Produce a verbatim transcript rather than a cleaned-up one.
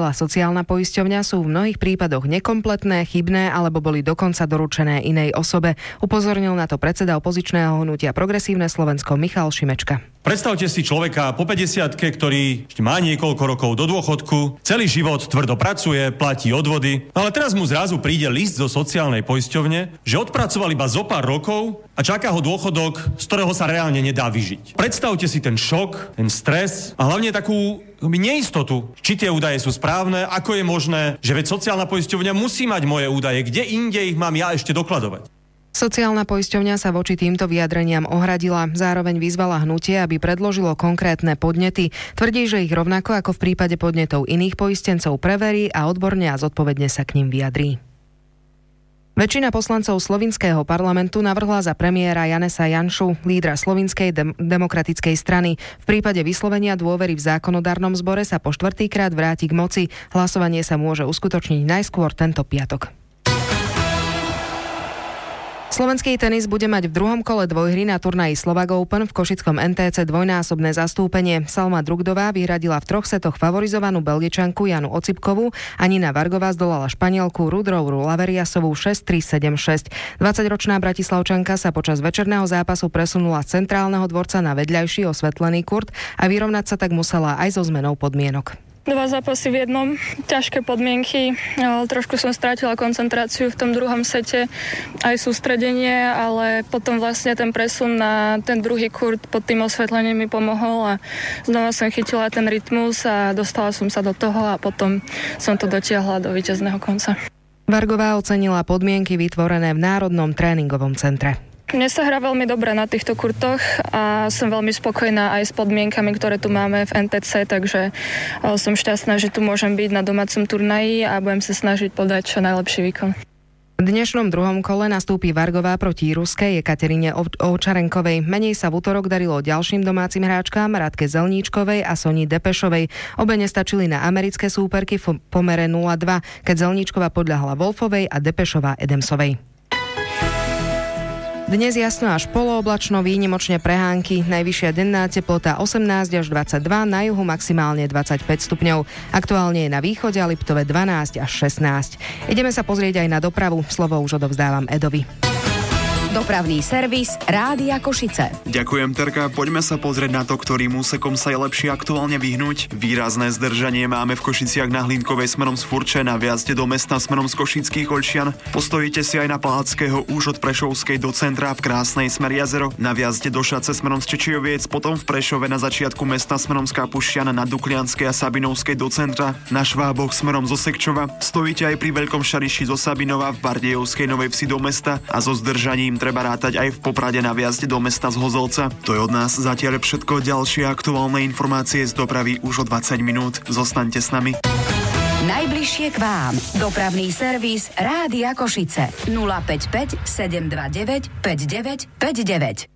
zistila sociálna poisťovňa, sú v mnohých prípadoch nekompletné, chybné alebo boli dokonca doručené inej osobe. Upozornil na to predseda opozičného hnutia Progresívne Slovensko Michal Šimečka. Predstavte si človeka po päťdesiatke, ktorý ešte má niekoľko rokov do dôchodku, celý život tvrdo pracuje, platí odvody, ale teraz mu zrazu príde list zo sociálnej poisťovne, že odpracoval iba zo pár rokov a čaká ho dôchodok, z ktorého sa reálne nedá vyžiť. Predstavte si ten šok, ten stres a hlavne takú neistotu, či tie údaje sú správne, ako je možné, že veď sociálna poisťovňa musí mať moje údaje, kde inde ich mám ja ešte dokladovať. Sociálna poisťovňa sa voči týmto vyjadreniam ohradila, zároveň vyzvala hnutie, aby predložilo konkrétne podnety. Tvrdí, že ich rovnako ako v prípade podnetov iných poistencov preverí a odborne a zodpovedne sa k ním vyjadrí. Väčšina poslancov slovinského parlamentu navrhla za premiéra Janesa Janšu, lídra Slovinskej dem- demokratickej strany. V prípade vyslovenia dôvery v zákonodárnom zbore sa po štvrtýkrát vráti k moci. Hlasovanie sa môže uskutočniť najskôr tento piatok. Slovenský tenis bude mať v druhom kole dvojhry na turnaji Slovak Open v košickom en té cé dvojnásobné zastúpenie. Salma Drugdová vyhradila v troch setoch favorizovanú Belgičanku Janu Ocipkovú a Nina Vargová zdolala Španielku Rudrouru Laveriasovú šesť tri sedem šesť. dvadsaťročná Bratislavčanka sa počas večerného zápasu presunula z centrálneho dvorca na vedľajší osvetlený kurt a vyrovnať sa tak musela aj so zmenou podmienok. Dva zápasy v jednom, ťažké podmienky, trošku som strátila koncentráciu v tom druhom sete, aj sústredenie, ale potom vlastne ten presun na ten druhý kurt pod tým osvetlením mi pomohol a znova som chytila ten rytmus a dostala som sa do toho a potom som to dotiahla do víťazného konca. Vargová ocenila podmienky vytvorené v Národnom tréningovom centre. Mne sa hrá veľmi dobre na týchto kurtoch a som veľmi spokojná aj s podmienkami, ktoré tu máme v en té cé, takže som šťastná, že tu môžem byť na domácom turnaji a budem sa snažiť podať čo najlepší výkon. V dnešnom druhom kole nastúpi Vargová proti ruskej Ekaterine Ovčarenkovej. Menej sa v utorok darilo ďalším domácim hráčkám Radke Zelníčkovej a Soni Depešovej. Obe nestačili na americké súperky v pomere nula dva, keď Zelníčková podľahla Wolfovej a Depešová Edemsovej. Dnes jasno až polooblačno, výnimočne prehánky, najvyššia denná teplota osemnásť až dvadsaťdva, na juhu maximálne dvadsaťpäť stupňov. Aktuálne je na východe a Liptove dvanásť až šestnásť. Ideme sa pozrieť aj na dopravu, slovo už odovzdávam Edovi. Dopravný servis Rádia Košice. Ďakujem, Terka. Poďme sa pozrieť na to, ktorým úsekom sa je lepšie aktuálne vyhnúť. Výrazné zdržanie máme v Košiciach na Hlinkovej smerom z Furče, na viazde do mesta smerom z Košických Olšian. Postojíte si aj na Palackého už od Prešovskej do centra v Krásnej smer Jazero, na viazde do Šace smerom z Čečijoviec, potom v Prešove na začiatku mesta smerom z Kapušťan, na Duklianskej a Sabinovskej do centra, na Šváboch smerom zo Sekčova. Stojíte aj pri Veľkom Šariši zo Sabinova, v Bardejovskej Novej Vsi do mesta a so zdržaním treba rátať aj v Poprade na viazde do mesta z Hozolca. To je od nás zatiaľ všetko. Ďalšie aktuálne informácie z dopravy už o dvadsať minút. Zostaňte s nami. Najbližšie k vám. Dopravný servis Rádia Košice. nula päť päť sedem dva deväť päť deväť päť deväť.